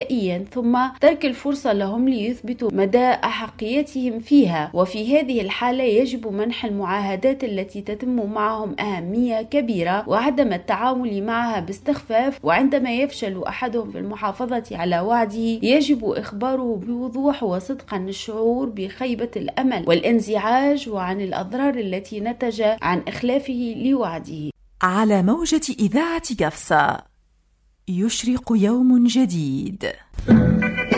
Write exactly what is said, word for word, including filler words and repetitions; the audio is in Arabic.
نهائيا، ثم ترك الفرصة لهم ليثبتوا مدى أحقيتهم فيها. وفي هذه الحالة يجب منح المعاهدات التي تتم معهم أهمية كبيرة وعدم التعامل معها باستخفاف. وعندما يفشل أحدهم في المحافظة على وعده يجب إخباره بوضوح وصدقا الشعور بخيبة الأمل والانزعاج وعن الأضرار التي نتج عن إخلافه لوعده. على موجة إذاعة قفصة، يشرق يوم جديد.